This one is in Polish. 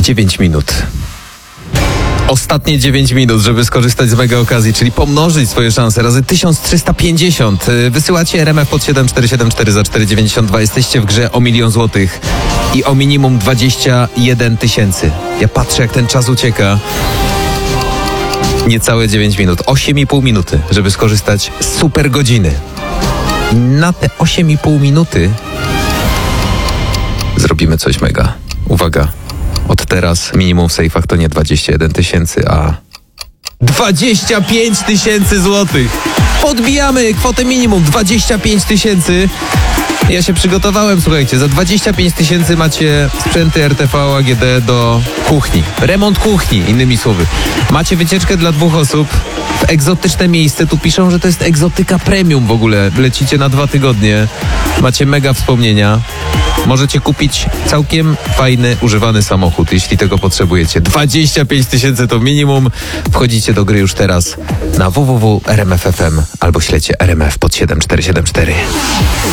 9 minut. Ostatnie 9 minut, żeby skorzystać z mega okazji, czyli pomnożyć swoje szanse razy 1350. Wysyłacie RMF pod 7474 za 4,92. Jesteście w grze o 1 000 000 złotych i o minimum 21 000. Ja patrzę, jak ten czas ucieka. Niecałe 9 minut. 8,5 minuty, żeby skorzystać z super godziny. Na te 8,5 minuty zrobimy coś mega. Uwaga. Od teraz minimum w sejfach to nie 21 000, a 25 000 złotych. Podbijamy kwotę minimum 25 000. Ja się przygotowałem, słuchajcie, za 25 000 macie sprzęty RTV AGD do kuchni. Remont kuchni, innymi słowy. Macie wycieczkę dla 2 osób w egzotyczne miejsce. Tu piszą, że to jest egzotyka premium w ogóle. Lecicie na 2 tygodnie. Macie mega wspomnienia. Możecie kupić całkiem fajny, używany samochód, jeśli tego potrzebujecie. 25 000 to minimum. Wchodzicie do gry już teraz na www.rmf.fm albo śledźcie RMF pod 7474.